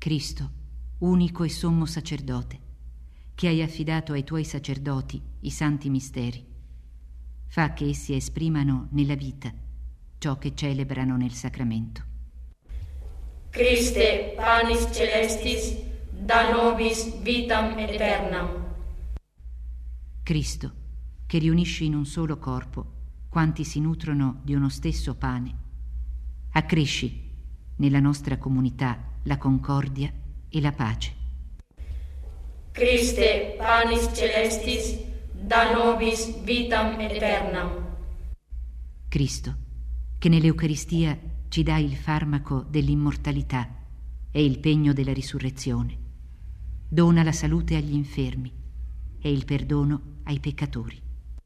Cristo, unico e sommo sacerdote, che hai affidato ai tuoi sacerdoti i santi misteri, fa che essi esprimano nella vita ciò che celebrano nel sacramento. Christe, panis celestis, da nobis vitam aeternam. Cristo, che riunisci in un solo corpo quanti si nutrono di uno stesso pane, accresci nella nostra comunità la concordia e la pace. Christe, panis celestis, da nobis vitam aeternam. Cristo, che nell'Eucaristia ci dai il farmaco dell'immortalità e il pegno della risurrezione, dona la salute agli infermi e il perdono ai peccatori.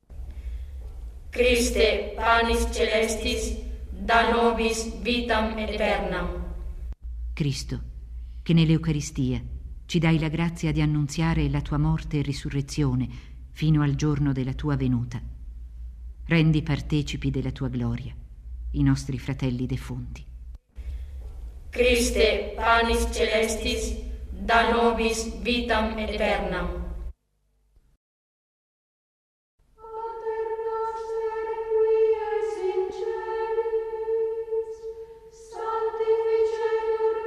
Christe, panis celestis, da nobis vitam aeternam. Cristo, che nell'Eucaristia ci dai la grazia di annunziare la tua morte e risurrezione fino al giorno della tua venuta, rendi partecipi della tua gloria i nostri fratelli defunti. Christe, panis celestis, da nobis vitam aeternam.